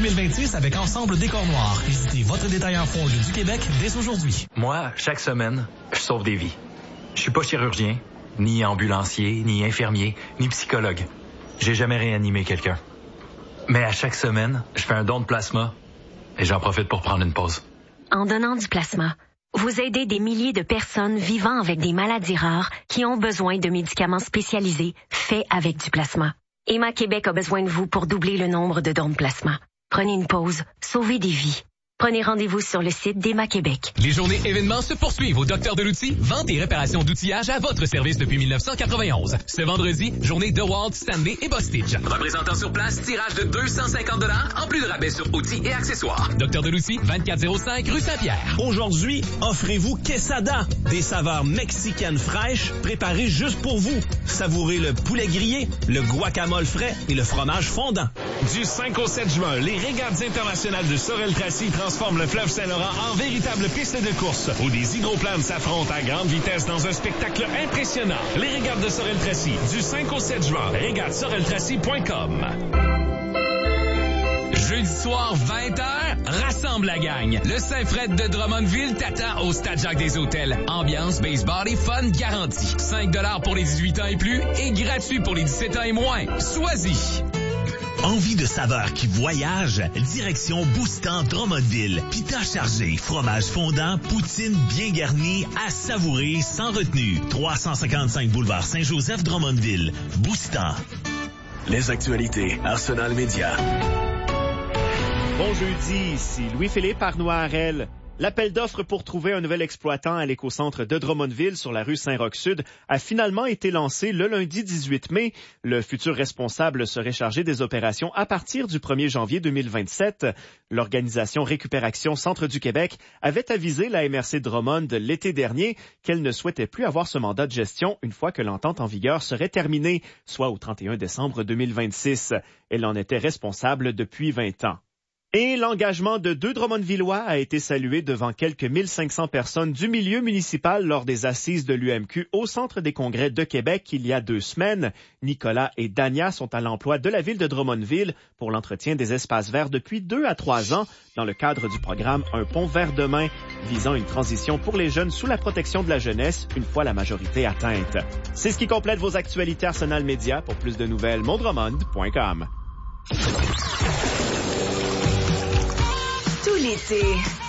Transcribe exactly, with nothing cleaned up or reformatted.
deux mille vingt-six avec Ensemble Décor Noir. Visitez votre détaillant Ford du Québec dès aujourd'hui. Moi, chaque semaine, je sauve des vies. Je suis pas chirurgien, ni ambulancier, ni infirmier, ni psychologue. J'ai jamais réanimé quelqu'un. Mais à chaque semaine, je fais un don de plasma et j'en profite pour prendre une pause. En donnant du plasma, vous aidez des milliers de personnes vivant avec des maladies rares qui ont besoin de médicaments spécialisés faits avec du plasma. Emma Québec a besoin de vous pour doubler le nombre de dons de plasma. Prenez une pause, sauvez des vies. Prenez rendez-vous sur le site d'Emma Québec. Les journées événements se poursuivent au Docteur de l'Outil. Vente et réparation d'outillage à votre service depuis mille neuf cent quatre-vingt-onze. Ce vendredi, journée DeWalt, Stanley et Bostitch. Représentant sur place, tirage de deux cent cinquante dollars en plus de rabais sur outils et accessoires. Docteur de l'Outil, vingt-quatre zéro cinq rue Saint-Pierre. Aujourd'hui, offrez-vous Quesada, des saveurs mexicaines fraîches préparées juste pour vous. Savourez le poulet grillé, le guacamole frais et le fromage fondant. Du cinq au sept juin, les régates internationales de Sorel-Tracy transforment le fleuve Saint-Laurent en véritable piste de course où des hydroplanes s'affrontent à grande vitesse dans un spectacle impressionnant. Les régates de Sorel-Tracy, du cinq au sept juin, régates sorel tracy point com. Jeudi soir, vingt heures, rassemble la gang. Le Saint-Fred de Drummondville t'attend au Stade Jacques des Hôtels. Ambiance, baseball et fun garantie. cinq dollars pour les dix-huit ans et plus et gratuit pour les dix-sept ans et moins. Sois-y! Envie de saveurs qui voyagent? Direction Boostan Drummondville. Pita chargé, fromage fondant, poutine bien garnie, à savourer sans retenue. trois cent cinquante-cinq boulevard Saint-Joseph Drummondville. Boostan. Les actualités Arsenal Média. Bon jeudi, ici Louis-Philippe Arnois-Harel. L'appel d'offres pour trouver un nouvel exploitant à l'écocentre de Drummondville sur la rue Saint-Roch-Sud a finalement été lancé le lundi dix-huit mai. Le futur responsable serait chargé des opérations à partir du premier janvier deux mille vingt-sept. L'organisation Récupération Centre du Québec avait avisé la M R C Drummond l'été dernier qu'elle ne souhaitait plus avoir ce mandat de gestion une fois que l'entente en vigueur serait terminée, soit au trente et un décembre deux mille vingt-six. Elle en était responsable depuis vingt ans. Et l'engagement de deux Drummondvillois a été salué devant quelques mille cinq cents personnes du milieu municipal lors des assises de l'U M Q au Centre des congrès de Québec il y a deux semaines. Nicolas et Dania sont à l'emploi de la ville de Drummondville pour l'entretien des espaces verts depuis deux à trois ans dans le cadre du programme Un pont vers demain, visant une transition pour les jeunes sous la protection de la jeunesse une fois la majorité atteinte. C'est ce qui complète vos actualités Arsenal Média. Pour plus de nouvelles, mondromond point com. Tout l'été,